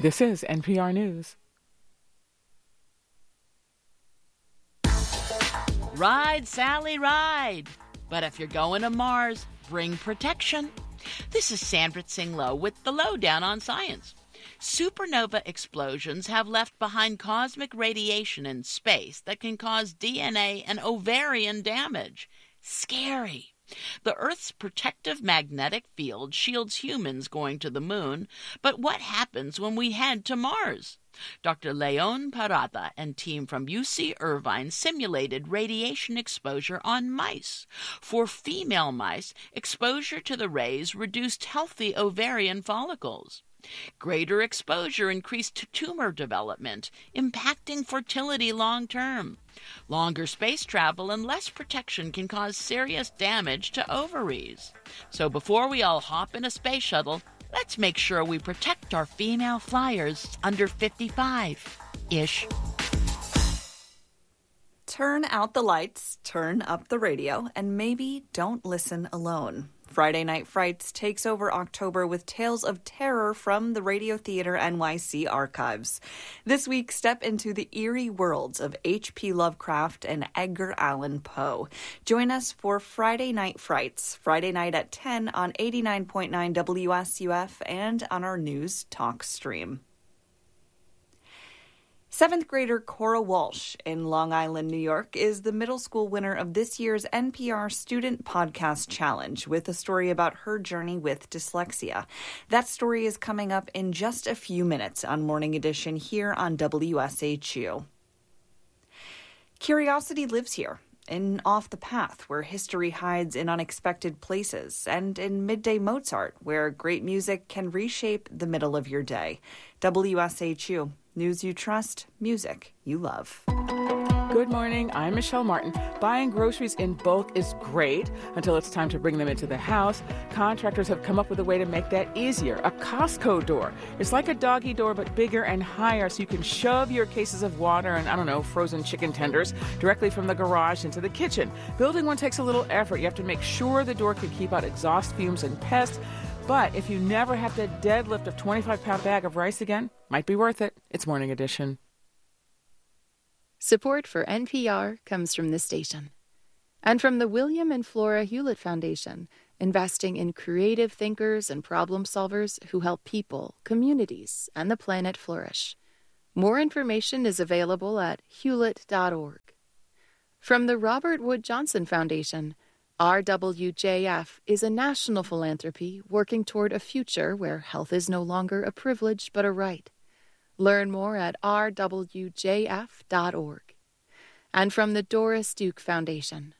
This is NPR News. Ride, Sally, ride. But if you're going to Mars, bring protection. This is Sandra Tsing-Loh with the Lowdown on Science. Supernova explosions have left behind cosmic radiation in space that can cause DNA and ovarian damage. Scary. The Earth's protective magnetic field shields humans going to the moon, but what happens when we head to Mars? Dr. Leon Parada and team from UC Irvine simulated radiation exposure on mice. For female mice, exposure to the rays reduced healthy ovarian follicles. Greater exposure increased tumor development, impacting fertility long term. Longer space travel and less protection can cause serious damage to ovaries. So before we all hop in a space shuttle, let's make sure we protect our female flyers under 55-ish. Turn out the lights, turn up the radio, and maybe don't listen alone. Friday Night Frights takes over October with tales of terror from the Radio Theater NYC archives. This week, step into the eerie worlds of H.P. Lovecraft and Edgar Allan Poe. Join us for Friday Night Frights, Friday night at 10 on 89.9 WSUF and on our News Talk stream. Seventh grader Cora Walsh in Long Island, New York, is the middle school winner of this year's NPR Student Podcast Challenge with a story about her journey with dyslexia. That story is coming up in just a few minutes on Morning Edition here on WSHU. Curiosity lives here, in Off the Path, where history hides in unexpected places, and in Midday Mozart, where great music can reshape the middle of your day. WSHU. News you trust, music you love. Good morning, I'm Michelle Martin. Buying groceries in bulk is great until it's time to bring them into the house. Contractors have come up with a way to make that easier, a Costco door. It's like a doggy door, but bigger and higher, so you can shove your cases of water and, frozen chicken tenders directly from the garage into the kitchen. Building one takes a little effort. You have to make sure the door can keep out exhaust fumes and pests. But if you never have to deadlift a 25-pound bag of rice again, might be worth it. It's Morning Edition. Support for NPR comes from this station. And from the William and Flora Hewlett Foundation, investing in creative thinkers and problem solvers who help people, communities, and the planet flourish. More information is available at hewlett.org. From the Robert Wood Johnson Foundation, RWJF is a national philanthropy working toward a future where health is no longer a privilege but a right. Learn more at rwjf.org. And from the Doris Duke Foundation.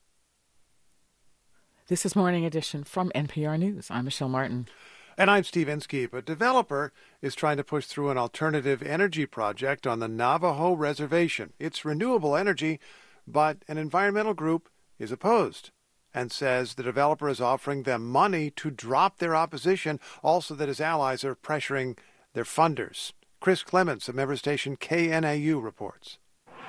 This is Morning Edition from NPR News. I'm Michelle Martin. And I'm Steve Inskeep. A developer is trying to push through an alternative energy project on the Navajo Reservation. It's renewable energy, but an environmental group is opposed and says the developer is offering them money to drop their opposition, also that his allies are pressuring their funders. Chris Clements of member station KNAU reports.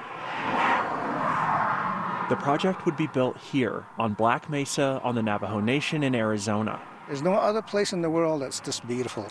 The project would be built here on Black Mesa on the Navajo Nation in Arizona. There's no other place in the world that's this beautiful.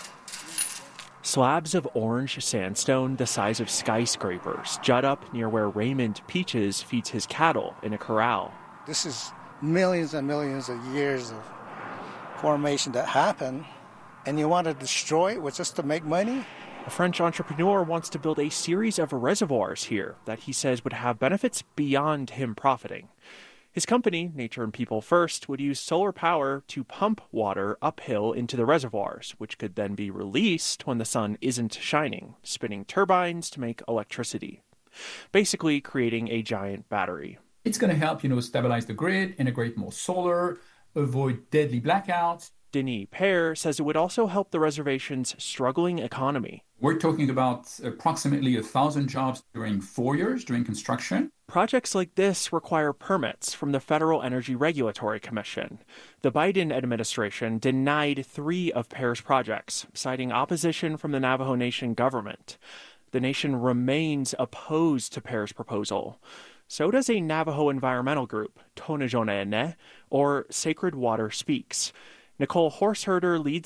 Slabs of orange sandstone the size of skyscrapers jut up near where Raymond Peaches feeds his cattle in a corral. This is millions and millions of years of formation that happened, and you want to destroy it just to make money? A French entrepreneur wants to build a series of reservoirs here that he says would have benefits beyond him profiting. His company, Nature and People First, would use solar power to pump water uphill into the reservoirs, which could then be released when the sun isn't shining, spinning turbines to make electricity, basically creating a giant battery. It's going to help, stabilize the grid, integrate more solar, avoid deadly blackouts. Denis Pear says it would also help the reservation's struggling economy. We're talking about approximately 1,000 jobs during 4 years during construction. Projects like this require permits from the Federal Energy Regulatory Commission. The Biden administration denied 3 of Pear's projects, citing opposition from the Navajo Nation government. The nation remains opposed to Pear's proposal. So does a Navajo environmental group, Tonajonene, or Sacred Water Speaks. Nicole Horseherder leads it.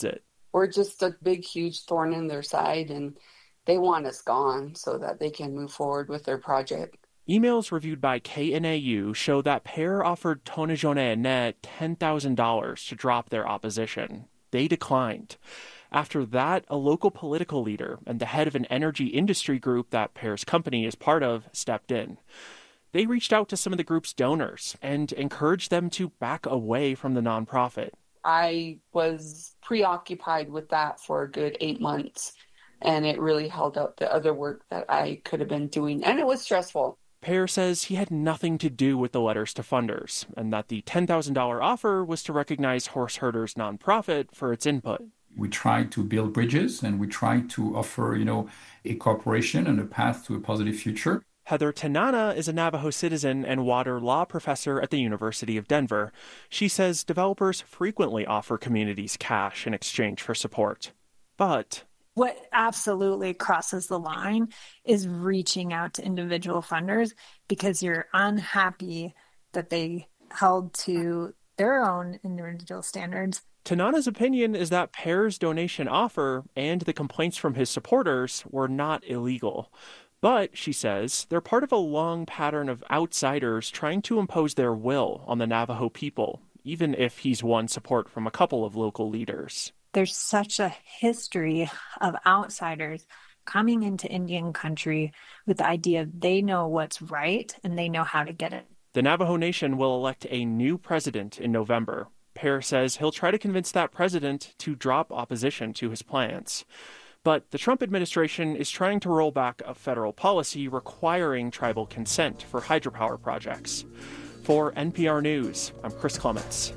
we're just a big, huge thorn in their side, and they want us gone so that they can move forward with their project. Emails reviewed by KNAU show that PEAR offered Tonijone $10,000 to drop their opposition. They declined. After that, a local political leader and the head of an energy industry group that PEAR's company is part of stepped in. They reached out to some of the group's donors and encouraged them to back away from the nonprofit. I was preoccupied with that for a good 8 months, and it really held up the other work that I could have been doing, and it was stressful. PEAR says he had nothing to do with the letters to funders, and that the $10,000 offer was to recognize Horse Herders nonprofit for its input. We try to build bridges, and we try to offer, a cooperation and a path to a positive future. Heather Tanana is a Navajo citizen and water law professor at the University of Denver. She says developers frequently offer communities cash in exchange for support. But what absolutely crosses the line is reaching out to individual funders because you're unhappy that they held to their own individual standards. Tanana's opinion is that PEAR's donation offer and the complaints from his supporters were not illegal. But, she says, they're part of a long pattern of outsiders trying to impose their will on the Navajo people, even if he's won support from a couple of local leaders. There's such a history of outsiders coming into Indian country with the idea they know what's right and they know how to get it. The Navajo Nation will elect a new president in November. PEAR says he'll try to convince that president to drop opposition to his plans. But the Trump administration is trying to roll back a federal policy requiring tribal consent for hydropower projects. For NPR News, I'm Chris Clements.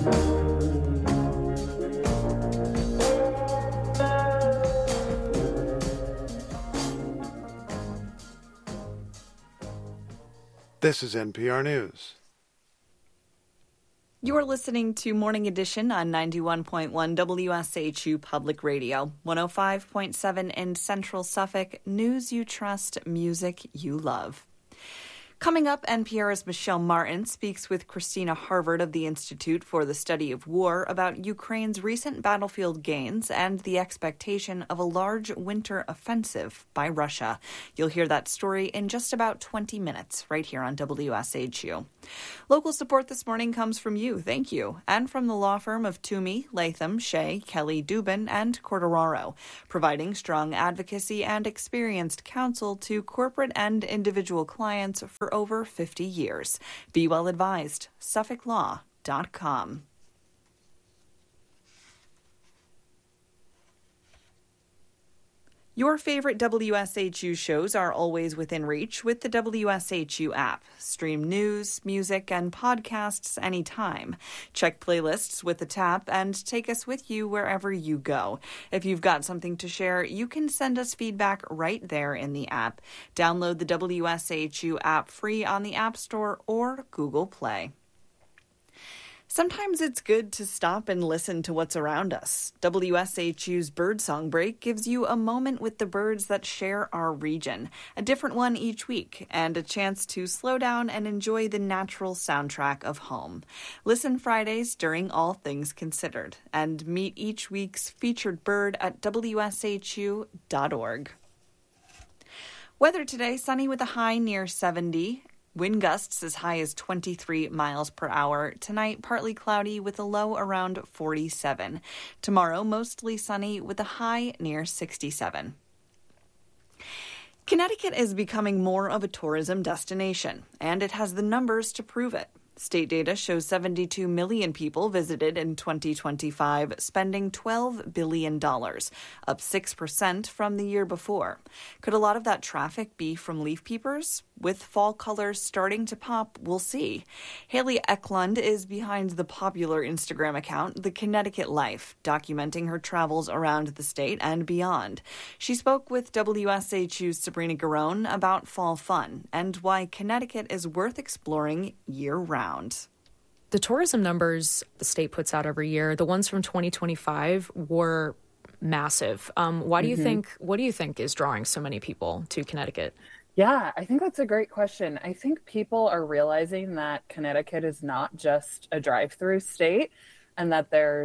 This is NPR News. You're listening to Morning Edition on 91.1 WSHU Public Radio, 105.7 in Central Suffolk. News you trust, music you love. Coming up, NPR's Michelle Martin speaks with Christina Harvard of the Institute for the Study of War about Ukraine's recent battlefield gains and the expectation of a large winter offensive by Russia. You'll hear that story in just about 20 minutes right here on WSHU. Local support this morning comes from you, thank you, and from the law firm of Toomey, Latham, Shea, Kelly, Dubin, and Corderaro, providing strong advocacy and experienced counsel to corporate and individual clients for over 50 years. Be well advised. SuffolkLaw.com. Your favorite WSHU shows are always within reach with the WSHU app. Stream news, music, and podcasts anytime. Check playlists with the tap and take us with you wherever you go. If you've got something to share, you can send us feedback right there in the app. Download the WSHU app free on the App Store or Google Play. Sometimes it's good to stop and listen to what's around us. WSHU's Birdsong Break gives you a moment with the birds that share our region, a different one each week, and a chance to slow down and enjoy the natural soundtrack of home. Listen Fridays during All Things Considered, and meet each week's featured bird at WSHU.org. Weather today, sunny with a high near 70. Wind gusts as high as 23 miles per hour. Tonight, partly cloudy with a low around 47. Tomorrow, mostly sunny with a high near 67. Connecticut is becoming more of a tourism destination, and it has the numbers to prove it. State data shows 72 million people visited in 2025, spending $12 billion, up 6% from the year before. Could a lot of that traffic be from leaf peepers? With fall colors starting to pop, we'll see. Haley Eklund is behind the popular Instagram account, The Connecticut Life, documenting her travels around the state and beyond. She spoke with WSHU's Sabrina Garone about fall fun and why Connecticut is worth exploring year-round. The tourism numbers the state puts out every year, the ones from 2025 were massive. What do you think is drawing so many people to Connecticut? Yeah, I think that's a great question. I think people are realizing that Connecticut is not just a drive-through state and that there's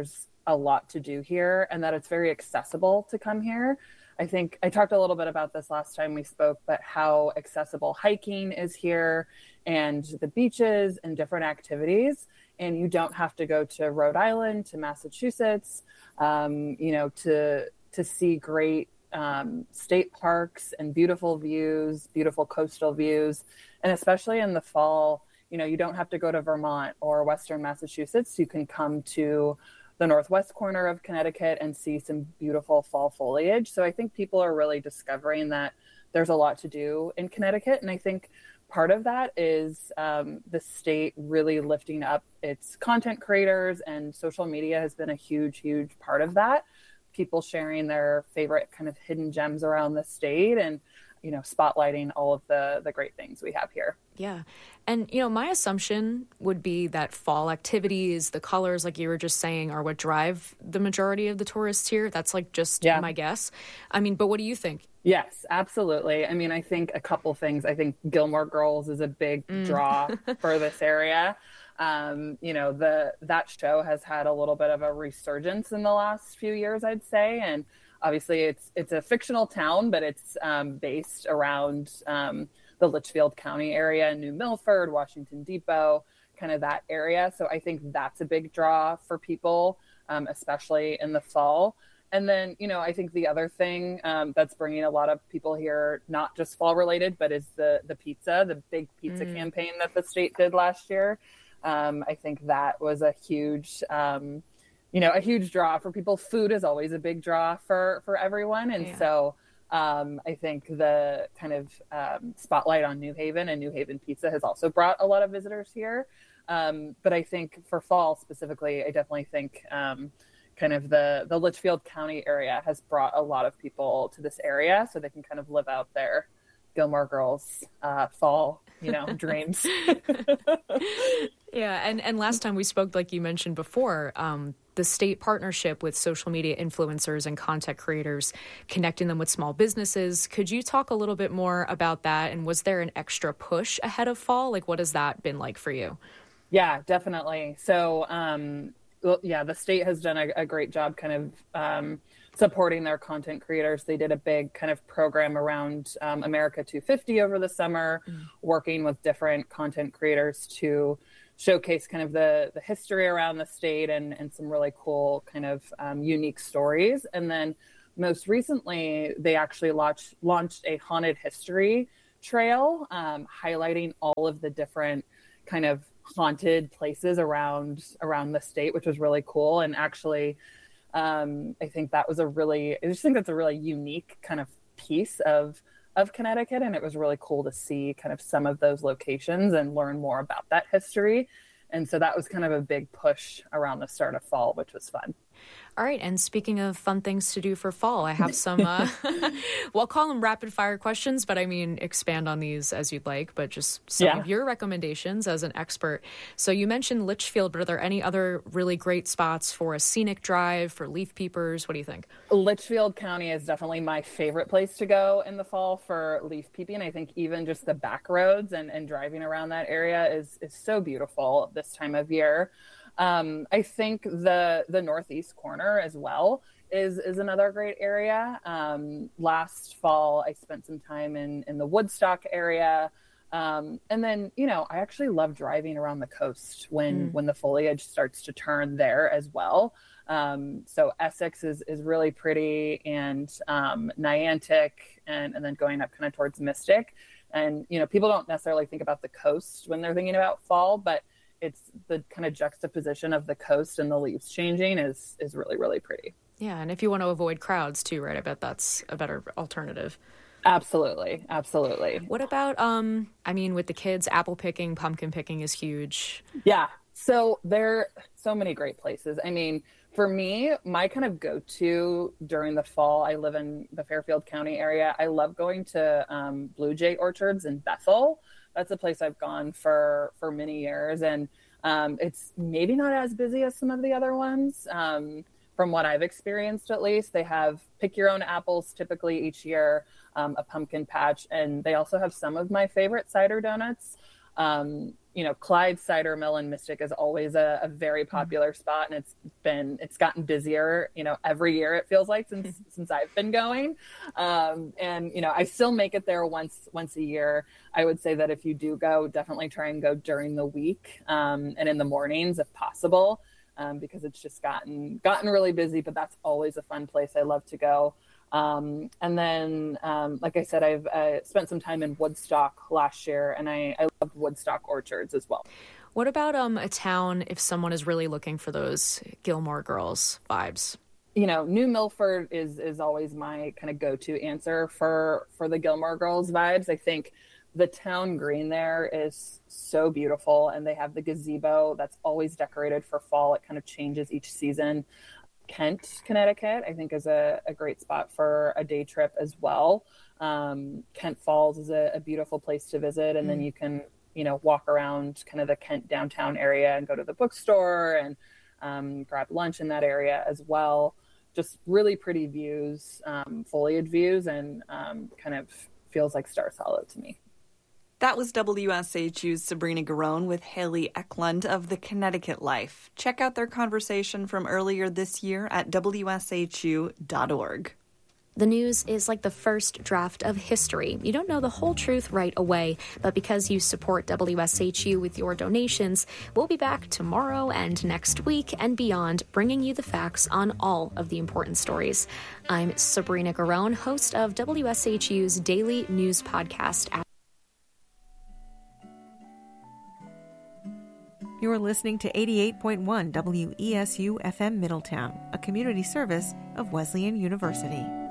a lot to do here and that it's very accessible to come here. I think I talked a little bit about this last time we spoke, but how accessible hiking is here and the beaches and different activities. And you don't have to go to Rhode Island, to Massachusetts, to see great state parks and beautiful views, beautiful coastal views. And especially in the fall, you don't have to go to Vermont or Western Massachusetts. You can come to the northwest corner of Connecticut and see some beautiful fall foliage. So I think people are really discovering that there's a lot to do in Connecticut. And I think part of that is the state really lifting up its content creators, and social media has been a huge, huge part of that. People sharing their favorite kind of hidden gems around the state and, spotlighting all of the great things we have here. Yeah. And, my assumption would be that fall activities, the colors, like you were just saying, are what drive the majority of the tourists here. That's just my guess. But what do you think? Yes, absolutely. I think a couple things. I think Gilmore Girls is a big draw for this area. That show has had a little bit of a resurgence in the last few years, I'd say. And obviously it's a fictional town, but it's based around the Litchfield County area, New Milford, Washington Depot, kind of that area. So I think that's a big draw for people, especially in the fall. And then, I think the other thing that's bringing a lot of people here, not just fall related, but is the pizza, the big pizza campaign that the state did last year. I think that was a huge, a huge draw for people. Food is always a big draw for everyone. And so I think the kind of spotlight on New Haven and New Haven pizza has also brought a lot of visitors here. But I think for fall specifically, I definitely think kind of the Litchfield County area has brought a lot of people to this area so they can kind of live out their Gilmore Girls fall, dreams. Yeah. And last time we spoke, like you mentioned before, the state partnership with social media influencers and content creators, connecting them with small businesses. Could you talk a little bit more about that? And was there an extra push ahead of fall? Like, what has that been like for you? Yeah, definitely. So, the state has done a great job kind of supporting their content creators. They did a big kind of program around America 250 over the summer, working with different content creators to showcase kind of the history around the state and some really cool kind of unique stories. And then most recently, they actually launched a haunted history trail, highlighting all of the different kind of haunted places around the state, which was really cool. And actually, I think that was I just think that's a really unique kind of piece of Connecticut. And it was really cool to see kind of some of those locations and learn more about that history. And so that was kind of a big push around the start of fall, which was fun. All right. And speaking of fun things to do for fall, I have some, well, I'll call them rapid fire questions, but expand on these as you'd like, but just some of your recommendations as an expert. So you mentioned Litchfield, but are there any other really great spots for a scenic drive, for leaf peepers? What do you think? Litchfield County is definitely my favorite place to go in the fall for leaf peeping. I think even just the back roads and driving around that area is so beautiful this time of year. I think the northeast corner as well is another great area. Last fall, I spent some time in the Woodstock area. And then, I actually love driving around the coast when the foliage starts to turn there as well. So Essex is really pretty, and Niantic, and then going up kind of towards Mystic. And, people don't necessarily think about the coast when they're thinking about fall, but it's the kind of juxtaposition of the coast and the leaves changing is really, really pretty. Yeah. And if you want to avoid crowds too, right? I bet that's a better alternative. Absolutely. Absolutely. What about, with the kids, apple picking, pumpkin picking is huge. Yeah. So there are so many great places. For me, my kind of go-to during the fall, I live in the Fairfield County area. I love going to Blue Jay Orchards in Bethel. That's a place I've gone for many years. And it's maybe not as busy as some of the other ones. From what I've experienced, at least, they have pick your own apples typically each year, a pumpkin patch. And they also have some of my favorite cider donuts. Clyde Cider Mill in Mystic is always a very popular spot, and it's gotten busier, every year it feels like since I've been going. And I still make it there once a year. I would say that if you do go, definitely try and go during the week, and in the mornings if possible, because it's just gotten really busy, but that's always a fun place. I love to go. And then, like I said, I've spent some time in Woodstock last year, and I loved Woodstock Orchards as well. What about a town if someone is really looking for those Gilmore Girls vibes? New Milford is always my kind of go-to answer for the Gilmore Girls vibes. I think the town green there is so beautiful, and they have the gazebo that's always decorated for fall. It kind of changes each season. Kent, Connecticut, I think is a great spot for a day trip as well. Kent Falls is a beautiful place to visit, and then you can, walk around kind of the Kent downtown area and go to the bookstore and grab lunch in that area as well. Just really pretty views, foliage views, and kind of feels like Stars Hollow to me. That was WSHU's Sabrina Garone with Haley Eklund of The Connecticut Life. Check out their conversation from earlier this year at WSHU.org. The news is like the first draft of history. You don't know the whole truth right away, but because you support WSHU with your donations, we'll be back tomorrow and next week and beyond, bringing you the facts on all of the important stories. I'm Sabrina Garone, host of WSHU's daily news podcast. You're listening to 88.1 WESU FM Middletown, a community service of Wesleyan University.